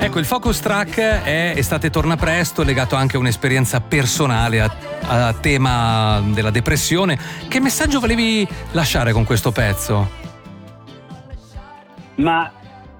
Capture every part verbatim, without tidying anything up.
Ecco, il focus track è Estate torna presto, legato anche a un'esperienza personale a, a tema della depressione. Che messaggio volevi lasciare con questo pezzo? Ma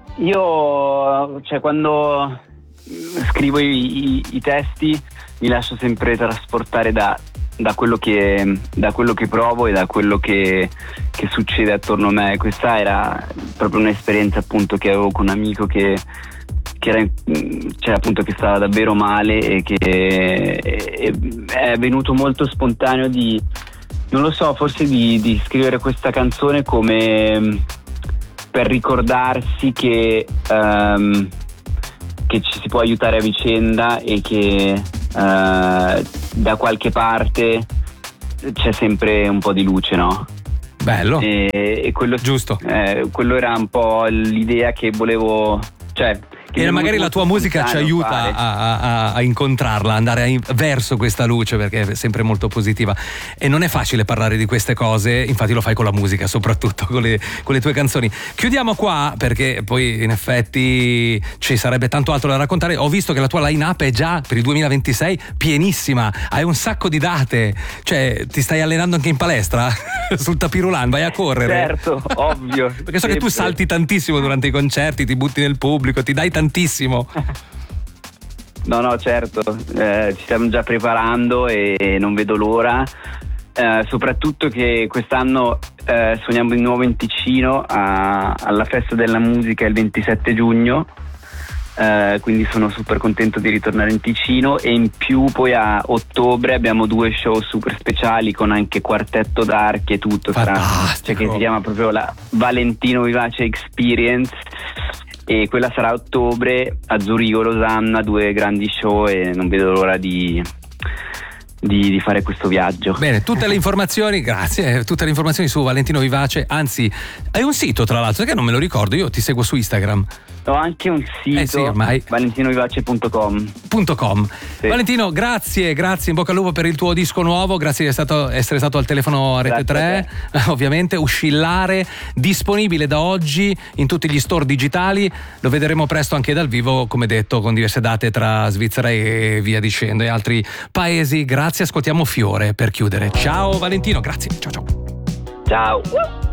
io, cioè, quando scrivo i, i, i testi mi lascio sempre trasportare da, da quello che da quello che provo e da quello che, che succede attorno a me. Questa era proprio un'esperienza appunto che avevo con un amico che, che era, cioè, appunto, che stava davvero male e che è, è venuto molto spontaneo di, non lo so, forse di, di scrivere questa canzone come per ricordarsi che um, che ci si può aiutare a vicenda e che uh, da qualche parte c'è sempre un po' di luce, no? Bello. E, e quello, giusto. Eh, quello era un po' l'idea che volevo, cioè. E magari la tua musica ci aiuta a, a, a incontrarla, andare a, verso questa luce, perché è sempre molto positiva. E non è facile parlare di queste cose, infatti lo fai con la musica, soprattutto con le, con le tue canzoni. Chiudiamo qua, perché poi in effetti ci sarebbe tanto altro da raccontare. Ho visto che la tua line-up è già per il duemilaventisei pienissima, hai un sacco di date, cioè ti stai allenando anche in palestra? Sul tapirulan, vai a correre? Certo, ovvio. Perché so sempre. Che tu salti tantissimo durante i concerti, ti butti nel pubblico, ti dai tantissimo. No, no, certo, eh, ci stiamo già preparando e non vedo l'ora, eh, soprattutto che quest'anno eh, suoniamo di nuovo in Ticino a, alla Festa della Musica il ventisette giugno, eh, quindi sono super contento di ritornare in Ticino, e in più poi a ottobre abbiamo due show super speciali con anche quartetto d'archi e tutto, sarà, cioè, che si chiama proprio la Valentino Vivace Experience. E quella sarà a ottobre a Zurigo, Losanna, due grandi show, e non vedo l'ora di, di, di fare questo viaggio. Bene, tutte le informazioni, grazie, tutte le informazioni su Valentino Vivace, anzi hai un sito tra l'altro, che non me lo ricordo, io ti seguo su Instagram. Ho anche un sito, eh sì, ormai. valentinovivace punto com. .com. Sì. Valentino, grazie, grazie, in bocca al lupo per il tuo disco nuovo, grazie di essere stato, essere stato al telefono a Rete tre, ovviamente, Uscillare, disponibile da oggi in tutti gli store digitali, lo vedremo presto anche dal vivo, come detto, con diverse date tra Svizzera e via dicendo e altri paesi. Grazie, ascoltiamo Fiore per chiudere. Ciao Valentino, grazie, ciao ciao. Ciao.